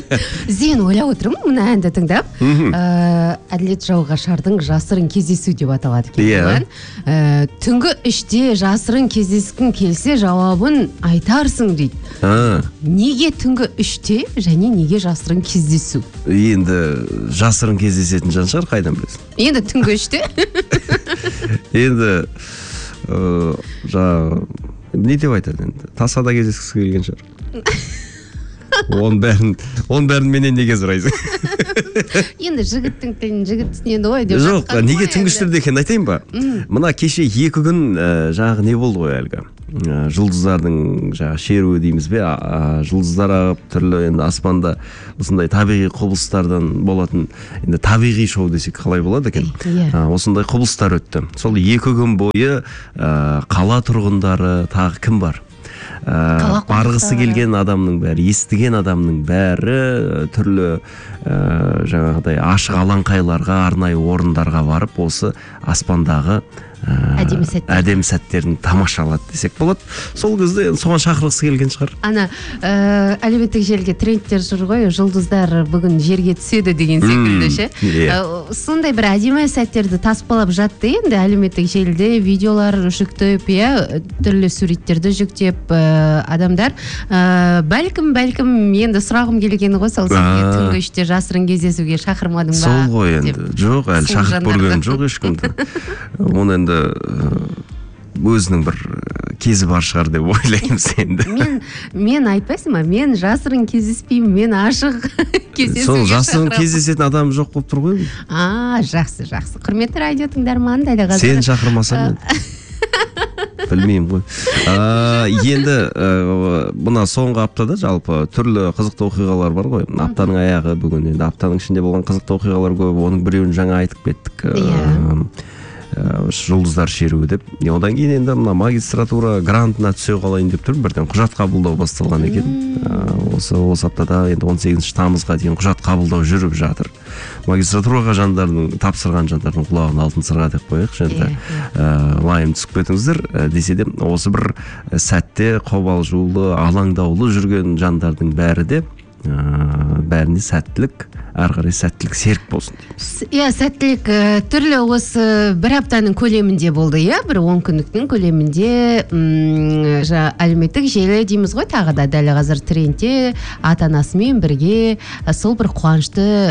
Зен ойлап отырмын мына әнді тыңдап. Әділет Жауғашардың жасырын кездесу деп аталады екен. Түнгі 3-те жасырын кездескің келсе жауабын айтарсың дейді. Неге түнгі 3-те және неге жасырын кездесу? Енді жасырын кездесетін жан шығар, қайдан білесің? Енді түнгі 3-те? Енді не деп айтады енді? Тасада кездескісі келген шығар. Оның бәрін менен неге сұрайсың? Енді жігіттің тілін жігіт түсінеді ғой деп. Жоқ, неге түнгі 3-те екенін айтайын ба? Мына кеше 2 күн жаңағы не болды ғой әлгі? Жұлдыздардың жаңағы шеруі дейміз бе? Жұлдыздар ағып түрлі енді аспанда осындай табиғи құбылыстардан болатын енді табиғи шоу десек қалай болады екен? Осындай құбылыстар өтті. Сол 2 күн бойы қала тұрғындары тағы кім бар? Барғысы келген адамның бәрі, естіген адамның бәрі түрлі жаңағыдай ашық алаңқайларға, арнайы орындарға барып осы аспандағы әдемі сәттерін тамашалады десек болады. Сол кезде соған шақырғысы келген шығар. Ана әлеуметтік желіге трендтер жүр ғой, жұлдыздар бүгін жерге түседі деген секілді ше. Сондай бір әдемі сәттерді таспалап жатты енді әлеуметтік желіде видеолар жүктеп, түрлі суреттерді жүктеп адамдар. Бәлкім енді сұрағым келгені ғой, сол түнгі 3-те жасырын кездесуге шақырмадың ба? Сол ғой енді. Жоқ, әлі шақырып көрген жоқ ешкімді. Оны енді өзінің бір кезі бар шығар деп ойлаймыз енді. Мен айтпайсың ба, мен жасырын кездеспеймін, мен ашық кездесуге шақырамын. Сол жасырын кездесетін адам жоқ болып тұр ғой. Жақсы. Құрметті радио тыңдарманы дәл қазір. Сен шақырмасаң білмеймін ғой. Енді мына соңғы аптада жалпы түрлі қызықты оқиғалар бар ғой. Аптаның аяғы бүгін, енді аптаның ішінде болған қызықты оқиғалар көп. Оның біреуін жаңа айтып кеттік. Жұлдыздар шеруі деп. Одан кейін енді мына магистратура грантына түсе қалайын деп тұрмын. Бірден құжат қабылдау басталған екен. Осы аптада енді 18 тамызға дейін құжат қабылдау жүріп жатыр. Магистратураға тапсырған жандардың құлағын алтын сырға деп қояйық. Енді лайым түсіп кетіңіздер. Десе де осы бір сәтте қобалжулы, алаңдаулы жүрген жандардың бәріне сәттілік, ары қарай сәттілік серік болсын дейміз. Сәттілік түрлі осы бір аптаның көлемінде болды, бір 10 күндіктің көлемінде әлеуметтік желі дейміз ғой, тағы да дәл қазір трендте ата-анасымен бірге сол бір қуанышты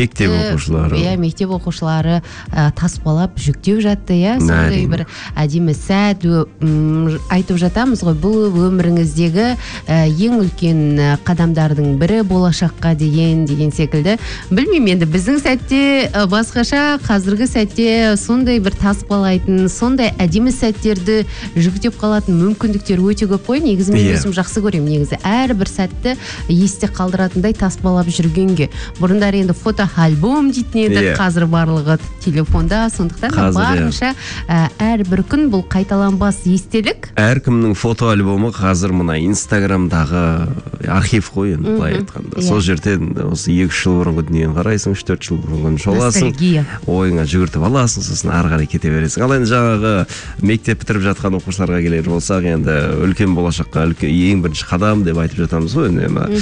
сәтті мектеп оқушылары таспалап жүктеп жатты, сондай бір әдемі сәт айтып жатамыз ғой, бұл өміріңіздегі ең үлкен қадамдардың бірі болашаққа деген секілді. Білмеймін, енді біздің сәтте басқаша, қазіргі сәтте сондай бір таспалайтын, сондай әдемі сәттерді жүктеп қалатын мүмкіндіктер өте көп қой. Негізі мен өзім жақсы көремін, негізі әрбір сәтті есте қалдыратындай таспалап жүргенге. Бұрындар енді фотоальбом дейтін еді, қазір барлығы телефонда, сондықтан барынша әрбір күн бұл қайталанбас естелік. Әркімнің фотоальбомы қазір мына Инстаграмдағы архив қой, енді былай айтқанда. Сол жерден осы 2 жыл бұрынғы дүниені қарайсың, 3-4 жыл бұрынғы шоласың, ойыңа жүгіртіп аласың, сосын ары қарай кете бересің. Ал енді жаңағы мектеп бітіріп жатқан оқушыларға келер болсақ, енді үлкен болашаққа ең бірінші қадам деп айтып жатамыз ғой.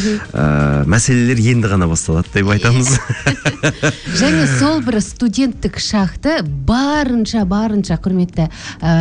Мәселелер енді ғана басталады деп айтамыз. Және сол бір студенттік шақты барынша құрметті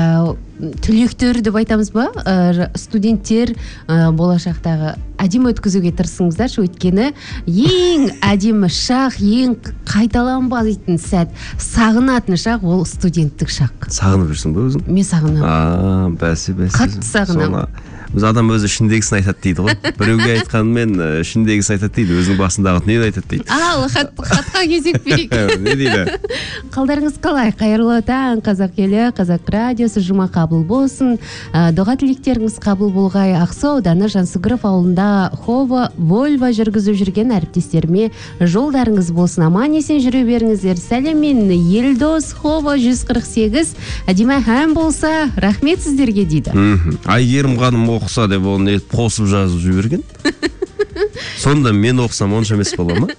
түлектер деп айтамыз ба, студенттер болашақтағы әдемі өткізуге тырысыңыздаршы, өйткені ең әдемі шақ, ең қайталанбайтын сәт, сағынатын шақ ол студенттік шақ. Сағынып жүрсің бе өзің? Мен сағынамын. Бәсе. Қатты сағынамын. Адам өзі ішіндегісін айтады дейді ғой. Біреуге айтқанымен ішіндегісін айтады дейді, өзінің басындағы дүниені айтады дейді. Хатқа кезек берейік. Не дейді? Қалдарыңыз қалай? Қайырлы таң, қазақ елі, қазақ радиосы, жұма қабыл болсын. Дұға тілектеріңіз қабыл болғай. Ақсу ауданы Жансүгіров ауылында Volvo жүргізіп жүрген әріптестеріме жолдарыңыз болсын. Аман есен жүре беріңіздер. Сәлеммен Елдос Хово 148 әдемі ән болса, рахмет сіздерге дейді. Айгерім ханым оқыса деп оны қосып жазып жіберген. Сонда мен оқысам онша емес бола ма?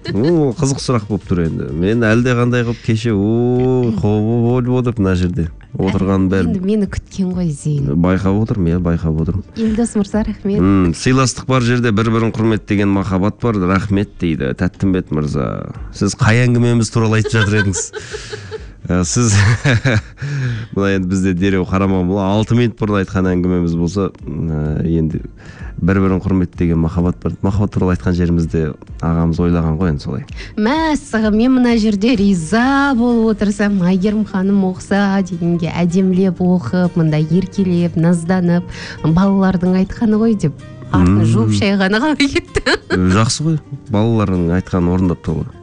Қызық сұрақ болып тұр енді. Мен әлде қандай қылып кеше Volvo деп мына жерде отырған бәрі енді мені күткен ғой Зейін. Байқап отырмын, байқап отырмын. Елдос мырза, рахмет. Сыйластық бар жерде бір-бірін құрметтеген махаббат бар, рахмет дейді Тәттімбет мырза. Сіз қай әңгімеміз туралы айтып жатыр едіңіз? Сіз мына енді бізде дереу қарамау бола 6 минут бұрын айтқан әңгімеміз болса, енді бір-бірін құрметтеген махаббат бар. Махаббат туралы айтқан жерімізде ағамыз ойлаған ғой енді солай. Мәссаған, мен мына жерде риза болып отырсам, Айгерім ханым оқса дегенге әдемлеп оқып, мында еркелеп, назданып, балалардың айтқаны ғой деп артын жуып шайғаны қалай кетті. Жақсы ғой, балалардың айтқанын орындап тұр ғой.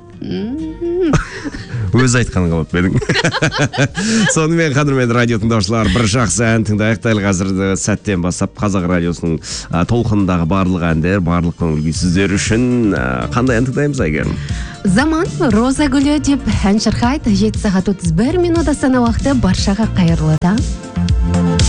Өз айтқаны қалап бедің. Сонымен қадірмен радио тыңдаушылар, бір жақсы ән тыңдайық. Дәл қазіргі сәттен бастап Қазақ радиосының толқынындағы барлық әндер, барлық көңіл күй сіздер үшін. Қандай ән тыңдаймыз, Айгерім? Заман роза гүлі деп ән шырқайды. 7 сағат 31 минут астана уақыты. Баршаға қайырлы таң.